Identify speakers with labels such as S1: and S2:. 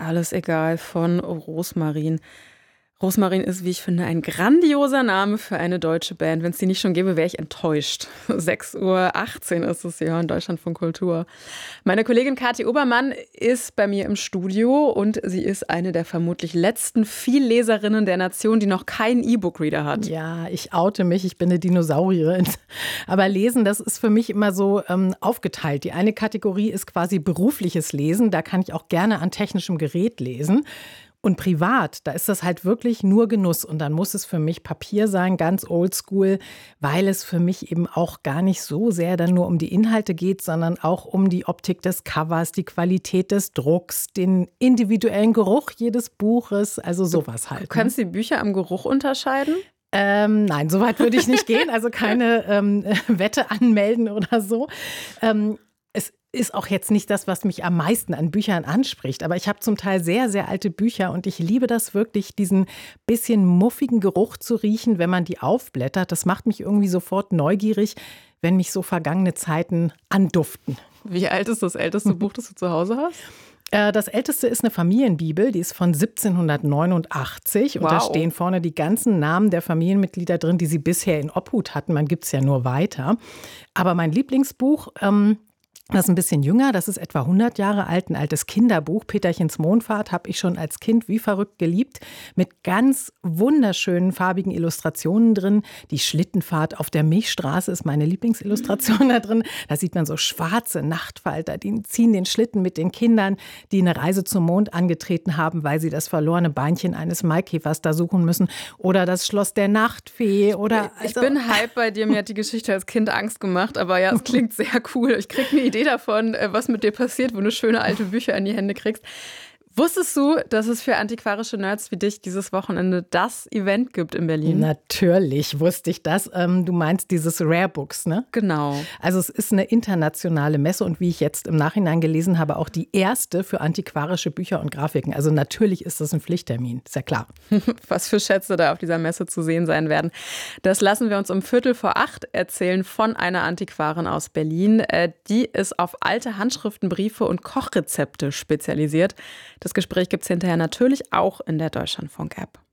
S1: alles egal von Rosmarin. Rosmarin ist, wie ich finde, ein grandioser Name für eine deutsche Band. Wenn es die nicht schon gäbe, wäre ich enttäuscht. 6:18 Uhr ist es hier in Deutschlandfunk Kultur. Meine Kollegin Kathi Obermann ist bei mir im Studio und sie ist eine der vermutlich letzten Vielleserinnen der Nation, die noch keinen E-Book-Reader hat.
S2: Ja, ich oute mich, ich bin eine Dinosaurierin. Aber Lesen, das ist für mich immer so aufgeteilt. Die eine Kategorie ist quasi berufliches Lesen. Da kann ich auch gerne an technischem Gerät lesen. Und privat, da ist das halt wirklich nur Genuss. Und dann muss es für mich Papier sein, ganz oldschool, weil es für mich eben auch gar nicht so sehr dann nur um die Inhalte geht, sondern auch um die Optik des Covers, die Qualität des Drucks, den individuellen Geruch jedes Buches, also sowas halt.
S1: Du kannst die Bücher am Geruch unterscheiden?
S2: Nein, so weit würde ich nicht gehen. Also keine Wette anmelden oder so. Es ist auch jetzt nicht das, was mich am meisten an Büchern anspricht. Aber ich habe zum Teil sehr, sehr alte Bücher und ich liebe das wirklich, diesen bisschen muffigen Geruch zu riechen, wenn man die aufblättert. Das macht mich irgendwie sofort neugierig, wenn mich so vergangene Zeiten anduften.
S1: Wie alt ist das älteste Buch, das du zu Hause hast?
S2: Das älteste ist eine Familienbibel, die ist von 1789 und da stehen vorne die ganzen Namen der Familienmitglieder drin, die sie bisher in Obhut hatten. Man gibt es ja nur weiter. Aber mein Lieblingsbuch, das ist ein bisschen jünger, das ist etwa 100 Jahre alt, ein altes Kinderbuch. Peterchens Mondfahrt habe ich schon als Kind wie verrückt geliebt, mit ganz wunderschönen farbigen Illustrationen drin. Die Schlittenfahrt auf der Milchstraße ist meine Lieblingsillustration da drin. Da sieht man so schwarze Nachtfalter, die ziehen den Schlitten mit den Kindern, die eine Reise zum Mond angetreten haben, weil sie das verlorene Beinchen eines Maikäfers da suchen müssen. Oder das Schloss der Nachtfee.
S1: Ich bin hype bei dir, mir hat die Geschichte als Kind Angst gemacht, aber ja, es klingt sehr cool. Ich kriege eine Idee davon, was mit dir passiert, wo du schöne alte Bücher in die Hände kriegst. Wusstest du, dass es für antiquarische Nerds wie dich dieses Wochenende das Event gibt in Berlin?
S2: Natürlich wusste ich das. Du meinst dieses Rare Books, ne?
S1: Genau.
S2: Also es ist eine internationale Messe und wie ich jetzt im Nachhinein gelesen habe, auch die erste für antiquarische Bücher und Grafiken. Also natürlich ist das ein Pflichttermin, ist ja klar.
S1: Was für Schätze da auf dieser Messe zu sehen sein werden. Das lassen wir uns um 7:45 erzählen von einer Antiquarin aus Berlin. Die ist auf alte Handschriften, Briefe und Kochrezepte spezialisiert. Das Gespräch gibt es hinterher natürlich auch in der Deutschlandfunk-App.